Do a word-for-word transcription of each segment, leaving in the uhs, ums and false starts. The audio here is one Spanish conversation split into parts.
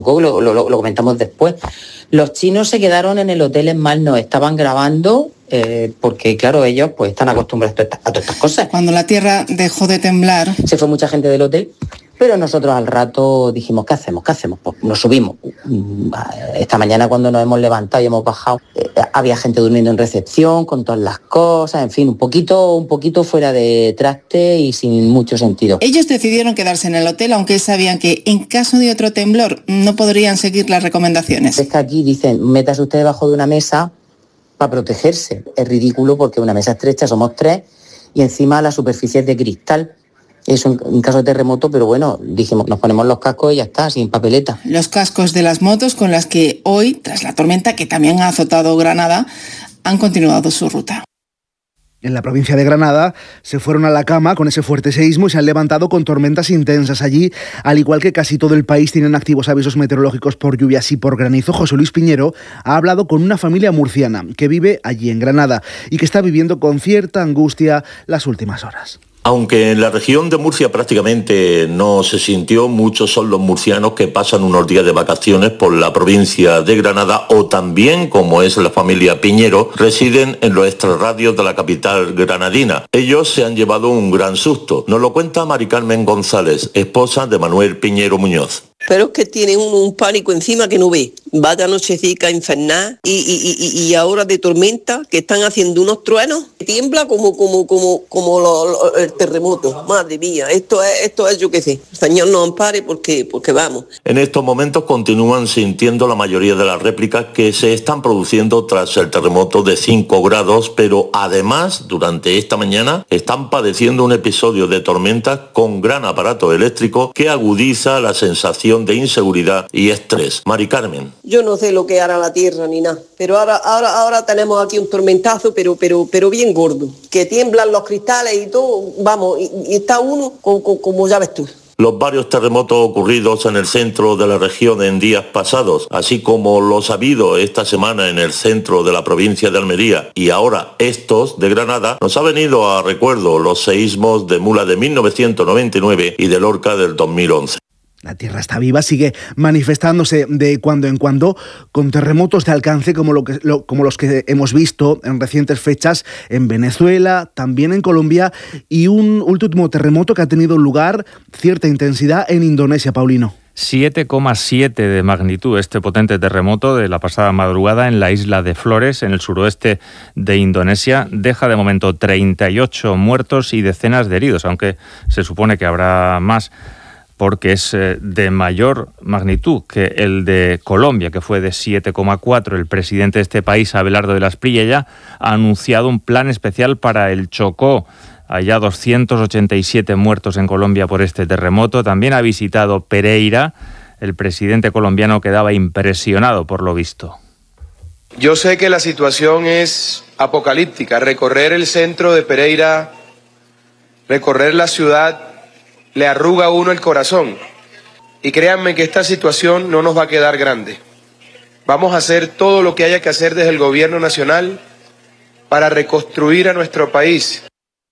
Lo, lo, lo comentamos después. Los chinos se quedaron en el hotel en Malno, estaban grabando eh, porque, claro, ellos pues están acostumbrados a, a todas estas cosas. Cuando la tierra dejó de temblar, se fue mucha gente del hotel, pero nosotros al rato dijimos, ¿qué hacemos? ¿Qué hacemos? Pues nos subimos. Esta mañana cuando nos hemos levantado y hemos bajado, eh, había gente durmiendo en recepción con todas las cosas, en fin, un poquito, un poquito fuera de traste y sin mucho sentido. Ellos decidieron quedarse en el hotel, aunque sabían que en caso de otro temblor no podrían seguir las recomendaciones. Es que aquí dicen, métase usted debajo de una mesa para protegerse. Es ridículo porque una mesa estrecha, somos tres, y encima la superficie es de cristal. Eso en, en caso de terremoto, pero bueno, dijimos, nos ponemos los cascos y ya está, sin papeleta. Los cascos de las motos con las que hoy, tras la tormenta que también ha azotado Granada, han continuado su ruta. En la provincia de Granada se fueron a la cama con ese fuerte seísmo y se han levantado con tormentas intensas. Allí, al igual que casi todo el país, tienen activos avisos meteorológicos por lluvias y por granizo. José Luis Piñero ha hablado con una familia murciana que vive allí en Granada y que está viviendo con cierta angustia las últimas horas. Aunque en la región de Murcia prácticamente no se sintió, muchos son los murcianos que pasan unos días de vacaciones por la provincia de Granada o también, como es la familia Piñero, residen en los extrarradios de la capital granadina. Ellos se han llevado un gran susto. Nos lo cuenta Mari Carmen González, esposa de Manuel Piñero Muñoz. Pero es que tienen un, un pánico encima que no ve. Vaya nochecica infernal y, y, y, y ahora de tormenta que están haciendo unos truenos. Tiembla como como como como lo, lo, el terremoto. Madre mía, esto es esto es yo qué sé. El Señor nos ampare porque porque vamos. En estos momentos continúan sintiendo la mayoría de las réplicas que se están produciendo tras el terremoto de cinco grados, pero además durante esta mañana están padeciendo un episodio de tormenta con gran aparato eléctrico que agudiza la sensación de inseguridad y estrés. Mari Carmen. Yo no sé lo que hará la tierra ni nada, pero ahora ahora ahora tenemos aquí un tormentazo, pero pero pero bien gordo, que tiemblan los cristales y todo, vamos, y, y está uno como, como, como ya ves tú. Los varios terremotos ocurridos en el centro de la región en días pasados, así como los habido esta semana en el centro de la provincia de Almería y ahora estos de Granada, nos ha venido a recuerdo los seísmos de Mula de mil novecientos noventa y nueve y de Lorca del dos mil once. La Tierra está viva, sigue manifestándose de cuando en cuando con terremotos de alcance como, lo que, lo, como los que hemos visto en recientes fechas en Venezuela, también en Colombia y un último terremoto que ha tenido lugar cierta intensidad en Indonesia, Paulino. siete coma siete de magnitud este potente terremoto de la pasada madrugada en la isla de Flores, en el suroeste de Indonesia. Deja de momento treinta y ocho muertos y decenas de heridos, aunque se supone que habrá más, porque es de mayor magnitud que el de Colombia, que fue de siete coma cuatro. El presidente de este país, Abelardo de las Prilla, ya ha anunciado un plan especial para el Chocó. Hay ya doscientos ochenta y siete muertos en Colombia por este terremoto. También ha visitado Pereira. El presidente colombiano quedaba impresionado por lo visto. Yo sé que la situación es apocalíptica. Recorrer el centro de Pereira, recorrer la ciudad, le arruga a uno el corazón. Y créanme que esta situación no nos va a quedar grande. Vamos a hacer todo lo que haya que hacer desde el gobierno nacional para reconstruir a nuestro país.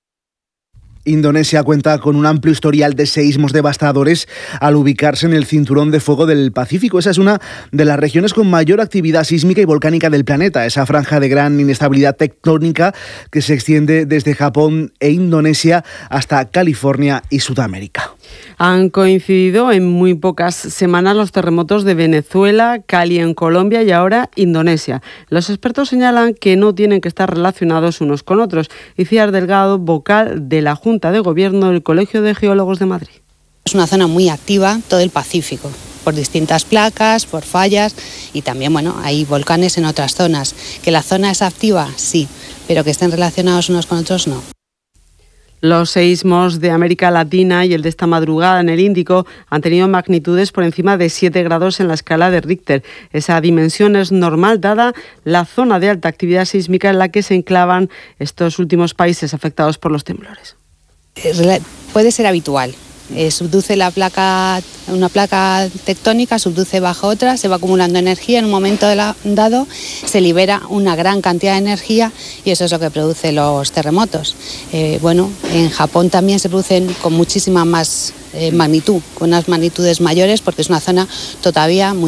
Indonesia cuenta con un amplio historial de seísmos devastadores al ubicarse en el cinturón de fuego del Pacífico. Esa es una de las regiones con mayor actividad sísmica y volcánica del planeta, esa franja de gran inestabilidad tectónica que se extiende desde Japón e Indonesia hasta California y Sudamérica. Han coincidido en muy pocas semanas los terremotos de Venezuela, Cali en Colombia y ahora Indonesia. Los expertos señalan que no tienen que estar relacionados unos con otros. Iciar Delgado, vocal de la Junta de Gobierno del Colegio de Geólogos de Madrid. Es una zona muy activa, todo el Pacífico, por distintas placas, por fallas y también, bueno, hay volcanes en otras zonas. ¿Que la zona es activa? Sí, pero que estén relacionados unos con otros, no. Los seísmos de América Latina y el de esta madrugada en el Índico han tenido magnitudes por encima de siete grados en la escala de Richter. Esa dimensión es normal dada la zona de alta actividad sísmica en la que se enclavan estos últimos países afectados por los temblores. Puede ser habitual, eh, subduce la placa, una placa tectónica, subduce bajo otra, se va acumulando energía, en un momento de la, dado se libera una gran cantidad de energía y eso es lo que produce los terremotos. Eh, bueno, en Japón también se producen con muchísima más eh, magnitud, con unas magnitudes mayores porque es una zona todavía